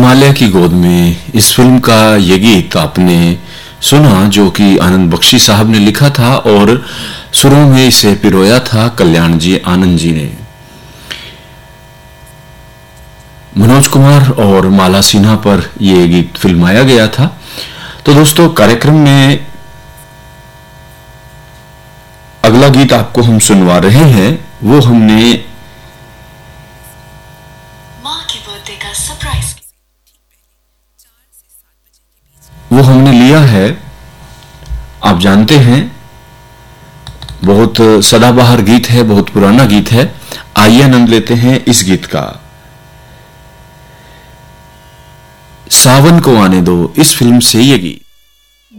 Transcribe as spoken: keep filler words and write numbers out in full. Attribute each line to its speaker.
Speaker 1: हिमालय की गोद में इस फिल्म का ये गीत आपने सुना, जो कि आनंद बख्शी साहब ने लिखा था और सुरों में इसे पिरोया था कल्याण जी आनंद जी ने। मनोज कुमार और माला सिन्हा पर यह गीत फिल्माया गया था। तो दोस्तों, कार्यक्रम में अगला गीत आपको हम सुनवा रहे हैं, वो हमने
Speaker 2: मां के बर्थडे का सरप्राइज
Speaker 1: वो हमने लिया है, आप जानते हैं, बहुत सदाबहार गीत है, बहुत पुराना गीत है। आइए आनंद लेते हैं इस गीत का। सावन को आने दो, इस फिल्म से ये गीत।